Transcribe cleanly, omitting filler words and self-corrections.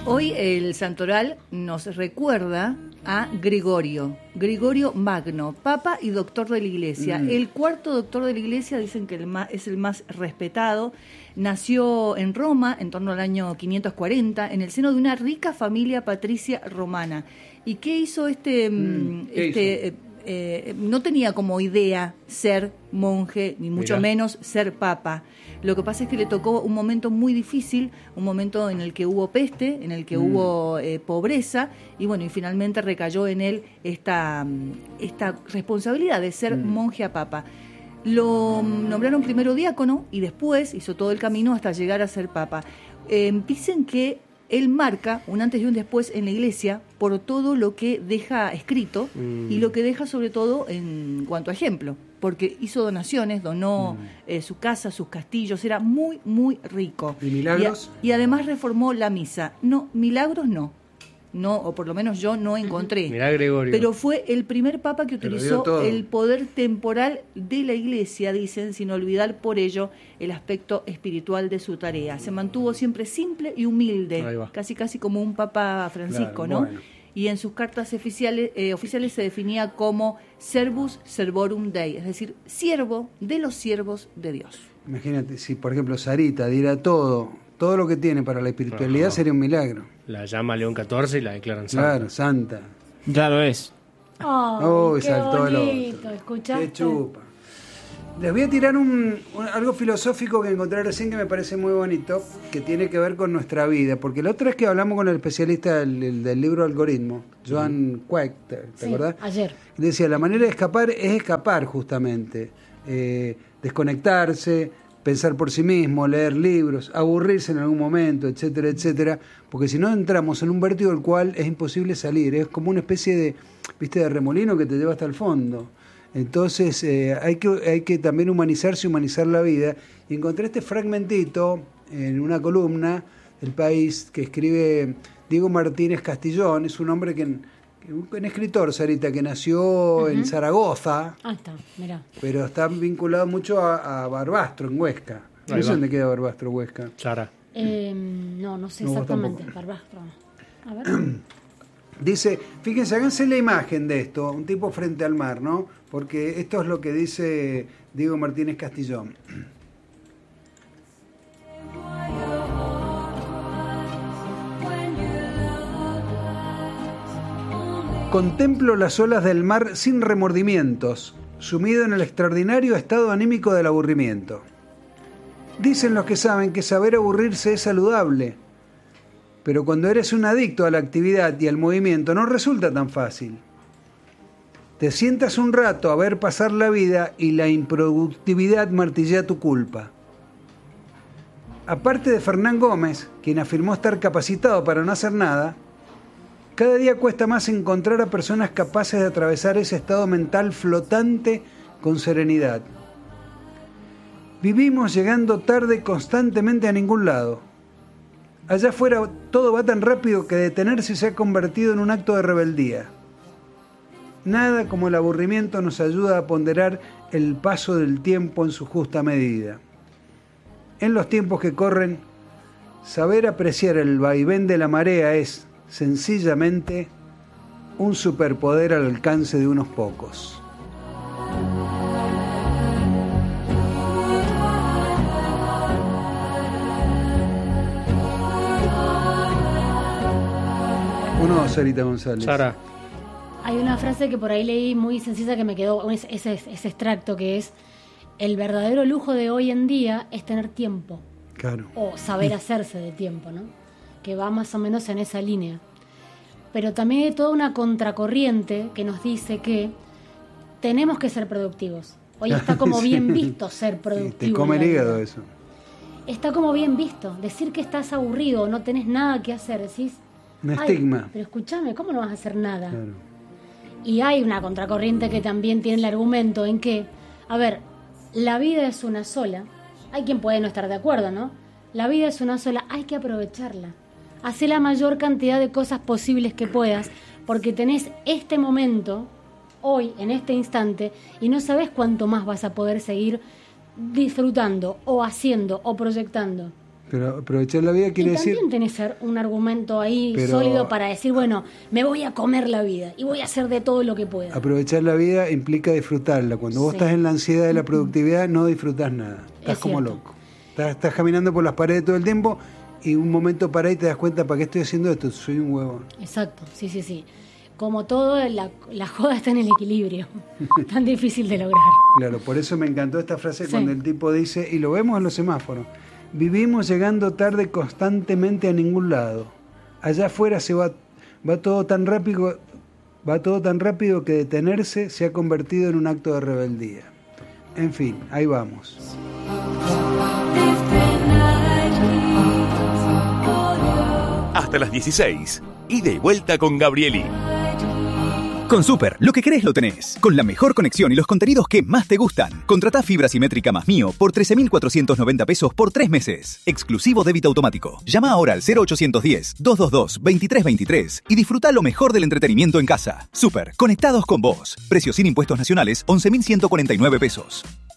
Hoy el santoral nos recuerda a Gregorio Magno, papa y doctor de la Iglesia. El cuarto doctor de la Iglesia, dicen que es el más respetado. Nació en Roma en torno al año 540, en el seno de una rica familia patricia romana. ¿Y qué hizo no tenía como idea ser monje, ni mucho menos ser papa. Lo que pasa es que le tocó un momento muy difícil, un momento en el que hubo peste, en el que hubo pobreza, y bueno, y finalmente recayó en él esta responsabilidad de ser monje a papa. Lo nombraron primero diácono y después hizo todo el camino hasta llegar a ser papa. Dicen que él marca un antes y un después en la Iglesia por todo lo que deja escrito y lo que deja sobre todo en cuanto a ejemplo, porque hizo donaciones, donó su casa, sus castillos, era muy, muy rico. ¿Y milagros? Y además reformó la misa. No, milagros no, o por lo menos yo no encontré. Mirá Gregorio. Pero fue el primer papa que utilizó el poder temporal de la Iglesia, dicen, sin olvidar por ello el aspecto espiritual de su tarea. Se mantuvo siempre simple y humilde, casi como un Papa Francisco, claro, ¿no? Bueno. Y en sus cartas oficiales se definía como servus servorum Dei, es decir, siervo de los siervos de Dios. Imagínate, si por ejemplo Sarita diera todo lo que tiene para la espiritualidad, sería un milagro. La llama León XIV y la declaran santa. Claro, santa. Ya lo es. Qué saltó bonito, ¿escuchaste? Qué chupa. Les voy a tirar algo filosófico que encontré recién que me parece muy bonito, que tiene que ver con nuestra vida. Porque la otra vez que hablamos con el especialista del libro Algoritmo, Joan Quack, ¿te acordás? Ayer. Decía, la manera de escapar es escapar justamente, desconectarse, pensar por sí mismo, leer libros, aburrirse en algún momento, etcétera, etcétera, porque si no entramos en un vértigo del cual es imposible salir, es como una especie de remolino que te lleva hasta el fondo. Entonces hay que también humanizar la vida, y encontré este fragmentito en una columna del País que escribe Diego Martínez Castillón. Es un hombre un escritor, Sarita, que nació en Zaragoza. Está, mirá. Pero está vinculado mucho a Barbastro, en Huesca. No sé dónde queda Barbastro, Huesca. Chara. No sé exactamente. Barbastro. A ver. Dice, fíjense, háganse la imagen de esto, un tipo frente al mar, ¿no? Porque esto es lo que dice Diego Martínez Castillón. Contemplo las olas del mar sin remordimientos, sumido en el extraordinario estado anímico del aburrimiento. Dicen los que saben que saber aburrirse es saludable, pero cuando eres un adicto a la actividad y al movimiento no resulta tan fácil. Te sientas un rato a ver pasar la vida y la improductividad martillea tu culpa. Aparte de Fernán Gómez, quien afirmó estar capacitado para no hacer nada, cada día cuesta más encontrar a personas capaces de atravesar ese estado mental flotante con serenidad. Vivimos llegando tarde constantemente a ningún lado. Allá afuera todo va tan rápido que detenerse se ha convertido en un acto de rebeldía. Nada como el aburrimiento nos ayuda a ponderar el paso del tiempo en su justa medida. En los tiempos que corren, saber apreciar el vaivén de la marea es, sencillamente, un superpoder al alcance de unos pocos. Uno, Sarita González. Sara. Hay una frase que por ahí leí muy sencilla que me quedó, ese extracto que es: el verdadero lujo de hoy en día es tener tiempo. Claro. O saber hacerse de tiempo, ¿no? Que va más o menos en esa línea. Pero también hay toda una contracorriente que nos dice que tenemos que ser productivos. Hoy está como bien visto ser productivo. Te come el hígado eso. Está como bien visto. Decir que estás aburrido o no tenés nada que hacer, decís... Un estigma. Pero escúchame, ¿cómo no vas a hacer nada? Claro. Y hay una contracorriente que también tiene el argumento en que, a ver, la vida es una sola. Hay quien puede no estar de acuerdo, ¿no? La vida es una sola, hay que aprovecharla. Hacé la mayor cantidad de cosas posibles que puedas, porque tenés este momento, hoy, en este instante, y no sabés cuánto más vas a poder seguir disfrutando, o haciendo, o proyectando. Pero aprovechar la vida quiere decir... también tenés un argumento ahí sólido para decir, bueno, me voy a comer la vida y voy a hacer de todo lo que pueda. Aprovechar la vida implica disfrutarla. Cuando vos estás en la ansiedad de la productividad, no disfrutás nada. Estás como loco. Estás caminando por las paredes todo el tiempo y un momento parás y te das cuenta, ¿para qué estoy haciendo esto? Soy un huevón. Exacto, sí. Como todo, la joda está en el equilibrio. Tan difícil de lograr. Claro, por eso me encantó esta frase cuando el tipo dice, y lo vemos en los semáforos, vivimos llegando tarde constantemente a ningún lado. Allá afuera va todo tan rápido que detenerse se ha convertido en un acto de rebeldía. En fin, ahí vamos. Hasta las 16. Ida y vuelta con Gabrieli. Con Super, lo que querés lo tenés. Con la mejor conexión y los contenidos que más te gustan. Contratá fibra simétrica más Mío por 13.490 pesos por 3 meses. Exclusivo débito automático. Llama ahora al 0810-222-2323 y disfruta lo mejor del entretenimiento en casa. Super, conectados con vos. Precio sin impuestos nacionales, 11.149 pesos.